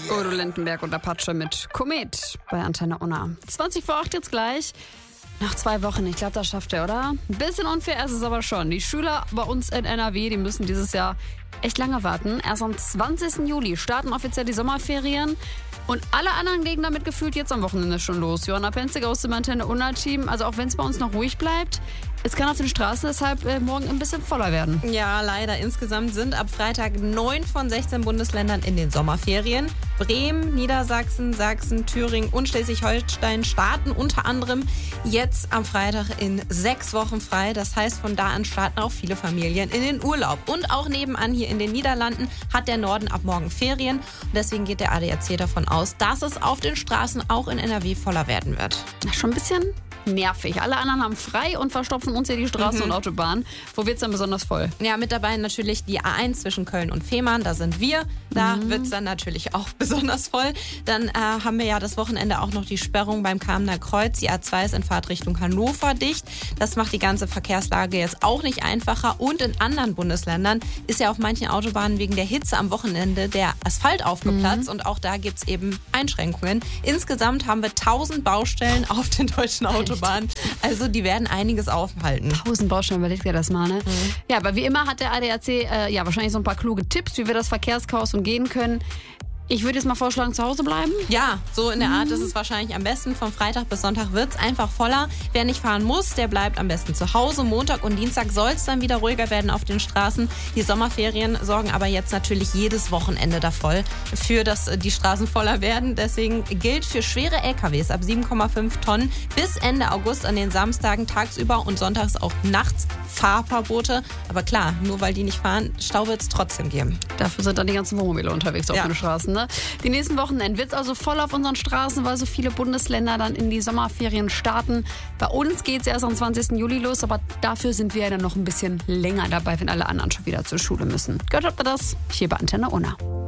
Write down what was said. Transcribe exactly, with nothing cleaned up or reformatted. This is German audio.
Udo Lindenberg und Apache mit Komet bei Antenne Unna. zwanzig vor acht jetzt gleich. Nach zwei Wochen, ich glaube, das schafft er, oder? Ein bisschen unfair ist es aber schon. Die Schüler bei uns in N R W, die müssen dieses Jahr echt lange warten. Erst am zwanzigsten Juli starten offiziell die Sommerferien. Und alle anderen legen damit gefühlt jetzt am Wochenende schon los. Johanna Penzig aus dem Antenne Unna-Team. Also auch wenn es bei uns noch ruhig bleibt, es kann auf den Straßen deshalb äh, morgen ein bisschen voller werden. Ja, leider. Insgesamt sind ab Freitag neun von sechzehn Bundesländern in den Sommerferien. Bremen, Niedersachsen, Sachsen, Thüringen und Schleswig-Holstein starten unter anderem jetzt am Freitag in sechs Wochen frei. Das heißt, von da an starten auch viele Familien in den Urlaub. Und auch nebenan hier in den Niederlanden hat der Norden ab morgen Ferien. Und deswegen geht der A D A C davon aus, dass es auf den Straßen auch in N R W voller werden wird. Schon ein bisschen nervig. Alle anderen haben frei und verstopfen uns hier die Straßen mhm. und Autobahnen. Wo wird es dann besonders voll? Ja, mit dabei natürlich die A eins zwischen Köln und Fehmarn. Da sind wir. Da mhm. wird es dann natürlich auch besonders voll. Dann äh, haben wir ja das Wochenende auch noch die Sperrung beim Kamener Kreuz. Die A zwei ist in Fahrtrichtung Hannover dicht. Das macht die ganze Verkehrslage jetzt auch nicht einfacher. Und in anderen Bundesländern ist ja auf manchen Autobahnen wegen der Hitze am Wochenende der Asphalt aufgeplatzt. Mhm. Und auch da gibt es eben Einschränkungen. Insgesamt haben wir tausend Baustellen auf den deutschen Autobahnen. Also die werden einiges aufhalten. Tausend Baustellen, überlegt ihr das mal, ne? Mhm. Ja, aber wie immer hat der A D A C äh, ja wahrscheinlich so ein paar kluge Tipps, wie wir das Verkehrschaos umgehen können. Ich würde jetzt mal vorschlagen, zu Hause bleiben. Ja, so in der Art ist es wahrscheinlich am besten. Von Freitag bis Sonntag wird es einfach voller. Wer nicht fahren muss, der bleibt am besten zu Hause. Montag und Dienstag soll es dann wieder ruhiger werden auf den Straßen. Die Sommerferien sorgen aber jetzt natürlich jedes Wochenende dafür, für dass die Straßen voller werden. Deswegen gilt für schwere L K Ws ab sieben Komma fünf Tonnen bis Ende August an den Samstagen tagsüber und sonntags auch nachts Fahrverbote. Aber klar, nur weil die nicht fahren, Stau wird es trotzdem geben. Dafür sind dann die ganzen Wohnmobile unterwegs auf ja. den Straßen, ne? Die nächsten Wochenenden wird es also voll auf unseren Straßen, weil so viele Bundesländer dann in die Sommerferien starten. Bei uns geht es erst am zwanzigsten Juli los, aber dafür sind wir ja dann noch ein bisschen länger dabei, wenn alle anderen schon wieder zur Schule müssen. Gehört habt ihr das? Hier bei Antenne Unna.